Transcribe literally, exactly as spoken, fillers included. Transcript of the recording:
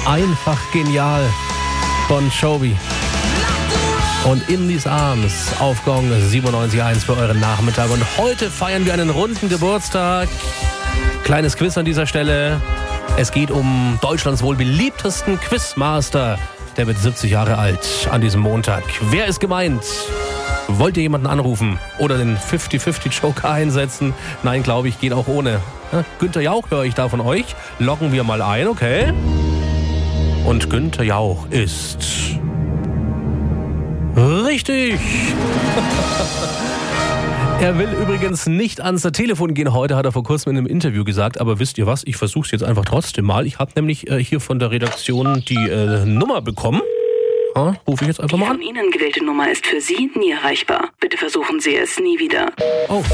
Einfach genial. Bon Jovi. Und In These Arms auf Gong siebenundneunzig Komma eins für euren Nachmittag. Und heute feiern wir einen runden Geburtstag. Kleines Quiz an dieser Stelle. Es geht um Deutschlands wohl beliebtesten Quizmaster. Der wird siebzig Jahre alt an diesem Montag. Wer ist gemeint? Wollt ihr jemanden anrufen oder den fünfzig fünfzig Joker einsetzen? Nein, glaube ich, geht auch ohne. Ja, Günther Jauch höre ich da von euch. Loggen wir mal ein, okay? Und Günther Jauch ist... richtig! Er will übrigens nicht ans Telefon gehen. Heute hat er vor kurzem in einem Interview gesagt. Aber wisst ihr was? Ich versuche es jetzt einfach trotzdem mal. Ich habe nämlich äh, hier von der Redaktion die äh, Nummer bekommen. Ja, rufe ich jetzt einfach mal an. Die von Ihnen gewählte Nummer ist für Sie nie erreichbar. Bitte versuchen Sie es nie wieder. Oh.